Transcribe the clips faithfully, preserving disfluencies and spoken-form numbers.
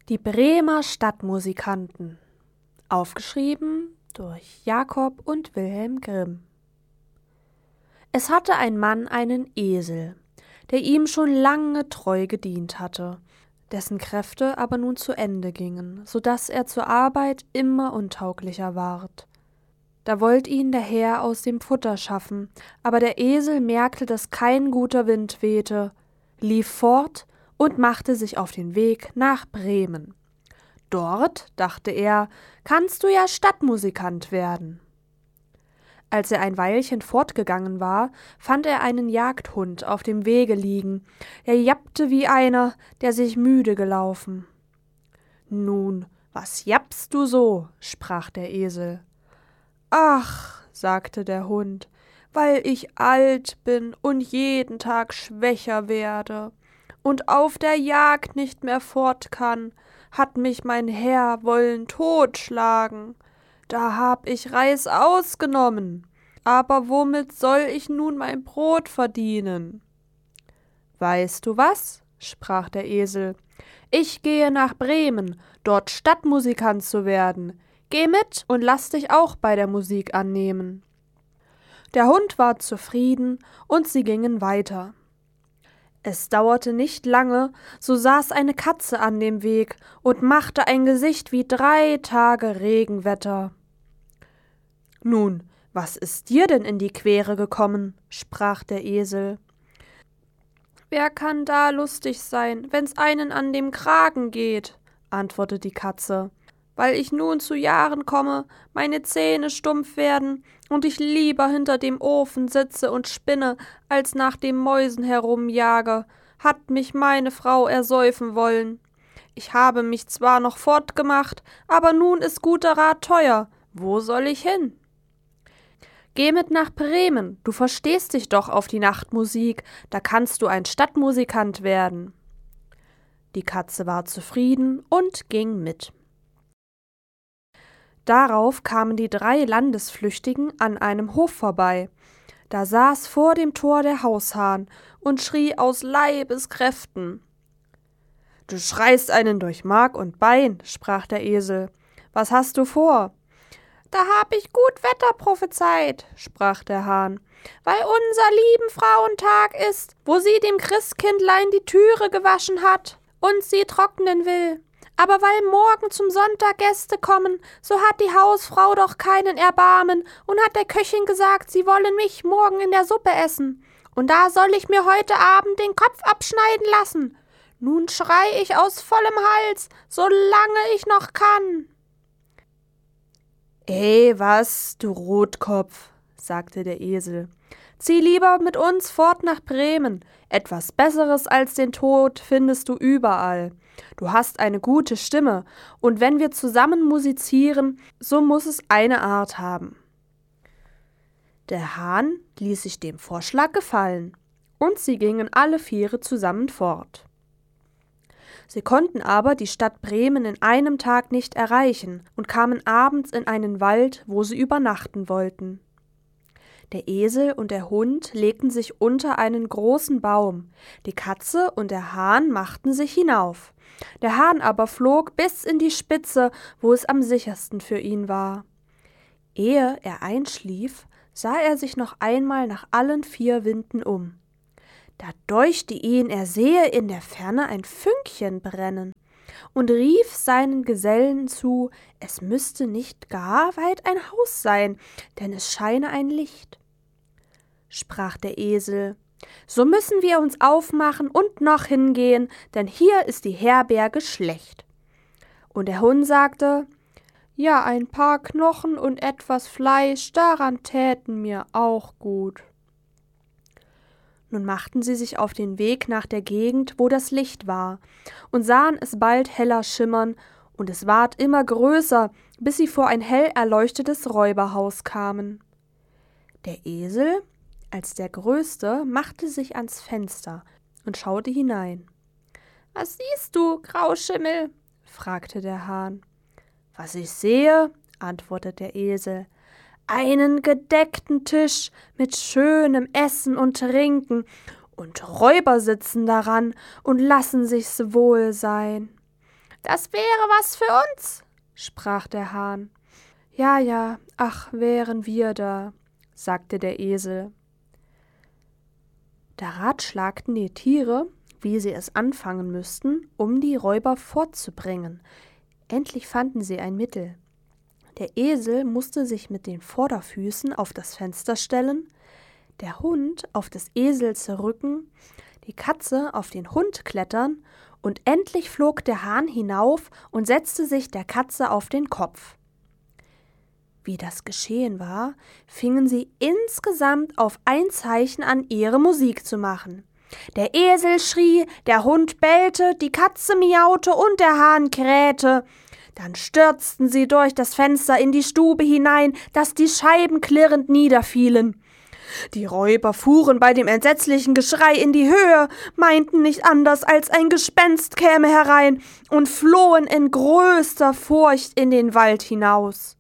Die Bremer Stadtmusikanten. Aufgeschrieben durch Jakob und Wilhelm Grimm. Es hatte ein Mann einen Esel, der ihm schon lange treu gedient hatte, dessen Kräfte aber nun zu Ende gingen, so daß er zur Arbeit immer untauglicher ward. Da wollt ihn der Herr aus dem Futter schaffen, aber der Esel merkte, dass kein guter Wind wehte, lief fort und machte sich auf den Weg nach Bremen. Dort, dachte er, kannst du ja Stadtmusikant werden. Als er ein Weilchen fortgegangen war, fand er einen Jagdhund auf dem Wege liegen. Er jappte wie einer, der sich müde gelaufen. »Nun, was jappst du so?« sprach der Esel. »Ach«, sagte der Hund, »weil ich alt bin und jeden Tag schwächer werde und auf der Jagd nicht mehr fort kann, hat mich mein Herr wollen totschlagen. Da hab ich Reißaus genommen, aber womit soll ich nun mein Brot verdienen?« »Weißt du was?«, sprach der Esel, »ich gehe nach Bremen, dort Stadtmusikant zu werden. Geh mit und lass dich auch bei der Musik annehmen.« Der Hund war zufrieden, und sie gingen weiter. Es dauerte nicht lange, so saß eine Katze an dem Weg und machte ein Gesicht wie drei Tage Regenwetter. »Nun, was ist dir denn in die Quere gekommen?«, sprach der Esel. »Wer kann da lustig sein, wenn's einen an dem Kragen geht?«, antwortete die Katze. »Weil ich nun zu Jahren komme, meine Zähne stumpf werden und ich lieber hinter dem Ofen sitze und spinne, als nach den Mäusen herumjage, hat mich meine Frau ersäufen wollen. Ich habe mich zwar noch fortgemacht, aber nun ist guter Rat teuer. Wo soll ich hin?« »Geh mit nach Bremen, du verstehst dich doch auf die Nachtmusik, da kannst du ein Stadtmusikant werden.« Die Katze war zufrieden und ging mit. Darauf kamen die drei Landesflüchtigen an einem Hof vorbei. Da saß vor dem Tor der Haushahn und schrie aus Leibeskräften. »Du schreist einen durch Mark und Bein«, sprach der Esel. »Was hast du vor?« »Da hab ich gut Wetter prophezeit«, sprach der Hahn, »weil unser lieben Frauentag ist, wo sie dem Christkindlein die Türe gewaschen hat und sie trocknen will. Aber weil morgen zum Sonntag Gäste kommen, so hat die Hausfrau doch keinen Erbarmen und hat der Köchin gesagt, sie wollen mich morgen in der Suppe essen. Und da soll ich mir heute Abend den Kopf abschneiden lassen. Nun schrei ich aus vollem Hals, solange ich noch kann.« »Eh, was, du Rotkopf«, sagte der Esel, »zieh lieber mit uns fort nach Bremen. Etwas Besseres als den Tod findest du überall. Du hast eine gute Stimme, und wenn wir zusammen musizieren, so muß es eine Art haben.« Der Hahn ließ sich dem Vorschlag gefallen, und sie gingen alle viere zusammen fort. Sie konnten aber die Stadt Bremen in einem Tag nicht erreichen und kamen abends in einen Wald, wo sie übernachten wollten. Der Esel und der Hund legten sich unter einen großen Baum, die Katze und der Hahn machten sich hinauf. Der Hahn aber flog bis in die Spitze, wo es am sichersten für ihn war. Ehe er einschlief, sah er sich noch einmal nach allen vier Winden um. Da deuchte ihn, er sehe in der Ferne ein Fünkchen brennen, und rief seinen Gesellen zu, es müsste nicht gar weit ein Haus sein, denn es scheine ein Licht. Sprach der Esel, »So müssen wir uns aufmachen und noch hingehen, denn hier ist die Herberge schlecht.« Und der Hund sagte, »Ja, ein paar Knochen und etwas Fleisch, daran täten mir auch gut.« Nun machten sie sich auf den Weg nach der Gegend, wo das Licht war, und sahen es bald heller schimmern, und es ward immer größer, bis sie vor ein hell erleuchtetes Räuberhaus kamen. Der Esel, als der Größte, machte sich ans Fenster und schaute hinein. »Was siehst du, Grauschimmel?« fragte der Hahn. »Was ich sehe«, antwortete der Esel, »einen gedeckten Tisch mit schönem Essen und Trinken, und Räuber sitzen daran und lassen sich's wohl sein. das wäre was für uns, sprach der Hahn. Ja, ja, ach, wären wir da, sagte der Esel. Da ratschlagten die Tiere, wie sie es anfangen müssten, um die Räuber fortzubringen. Endlich fanden sie ein Mittel. Der Esel musste sich mit den Vorderfüßen auf das Fenster stellen, der Hund auf des Esels Rücken, die Katze auf den Hund klettern, und endlich flog der Hahn hinauf und setzte sich der Katze auf den Kopf. Wie das geschehen war, fingen sie insgesamt auf ein Zeichen an, ihre Musik zu machen. Der Esel schrie, der Hund bellte, die Katze miaute und der Hahn krähte. Dann stürzten sie durch das Fenster in die Stube hinein, dass die Scheiben klirrend niederfielen. Die Räuber fuhren bei dem entsetzlichen Geschrei in die Höhe, meinten nicht anders, als ein Gespenst käme herein und flohen in größter Furcht in den Wald hinaus.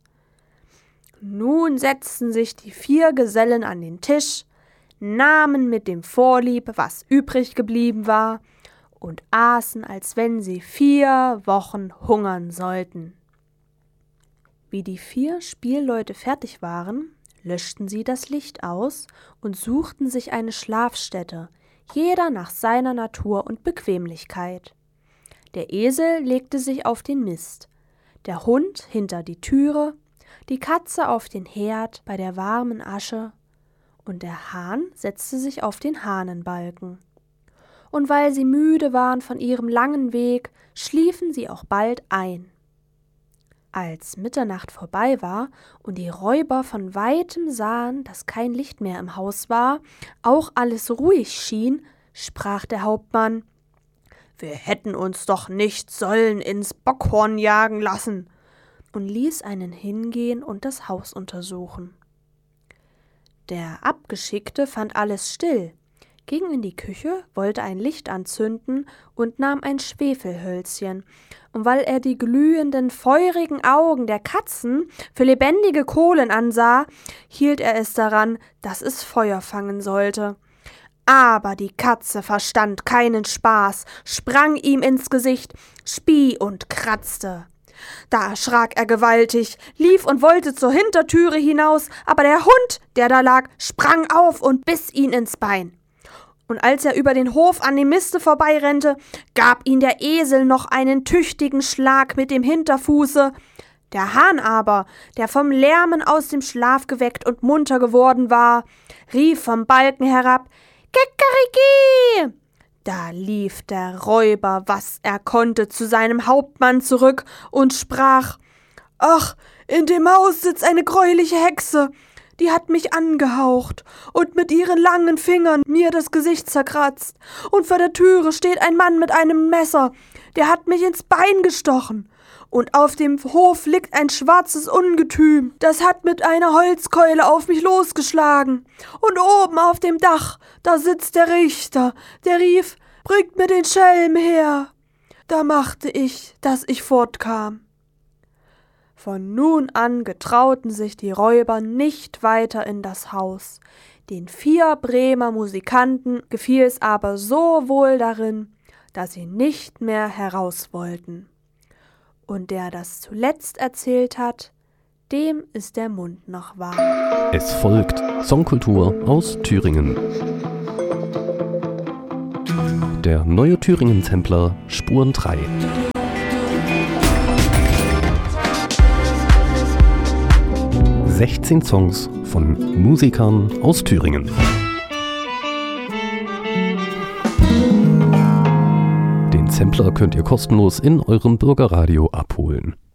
Nun setzten sich die vier Gesellen an den Tisch, nahmen mit dem Vorlieb, was übrig geblieben war, und aßen, als wenn sie vier Wochen hungern sollten. Wie die vier Spielleute fertig waren, löschten sie das Licht aus und suchten sich eine Schlafstätte, jeder nach seiner Natur und Bequemlichkeit. Der Esel legte sich auf den Mist, der Hund hinter die Türe, die Katze auf den Herd bei der warmen Asche, und der Hahn setzte sich auf den Hahnenbalken. Und weil sie müde waren von ihrem langen Weg, schliefen sie auch bald ein. Als Mitternacht vorbei war und die Räuber von weitem sahen, dass kein Licht mehr im Haus war, auch alles ruhig schien, sprach der Hauptmann: »Wir hätten uns doch nicht sollen ins Bockhorn jagen lassen«, und ließ einen hingehen und das Haus untersuchen. Der Abgeschickte fand alles still, ging in die Küche, wollte ein Licht anzünden und nahm ein Schwefelhölzchen, und weil er die glühenden, feurigen Augen der Katzen für lebendige Kohlen ansah, hielt er es daran, dass es Feuer fangen sollte. Aber die Katze verstand keinen Spaß, sprang ihm ins Gesicht, spie und kratzte. Da erschrak er gewaltig, lief und wollte zur Hintertüre hinaus, aber der Hund, der da lag, sprang auf und biss ihn ins Bein. Und als er über den Hof an dem Miste vorbeirennte, gab ihn der Esel noch einen tüchtigen Schlag mit dem Hinterfuße. Der Hahn aber, der vom Lärmen aus dem Schlaf geweckt und munter geworden war, rief vom Balken herab: »Kikeriki!« Da lief der Räuber, was er konnte, zu seinem Hauptmann zurück und sprach: »Ach, in dem Haus sitzt eine greuliche Hexe, die hat mich angehaucht und mit ihren langen Fingern mir das Gesicht zerkratzt, und vor der Türe steht ein Mann mit einem Messer, der hat mich ins Bein gestochen, und auf dem Hof liegt ein schwarzes Ungetüm, das hat mit einer Holzkeule auf mich losgeschlagen, und oben auf dem Dach, da sitzt der Richter, der rief: »Bringt mir den Schelm her!« Da machte ich, dass ich fortkam.« Von nun an getrauten sich die Räuber nicht weiter in das Haus. Den vier Bremer Musikanten gefiel es aber so wohl darin, dass sie nicht mehr heraus wollten. Und der das zuletzt erzählt hat, dem ist der Mund noch warm. Es folgt Songkultur aus Thüringen. Der neue Thüringen-Sampler Spuren drei. sechzehn Songs von Musikern aus Thüringen. Den Sampler könnt ihr kostenlos in eurem Bürgerradio abholen.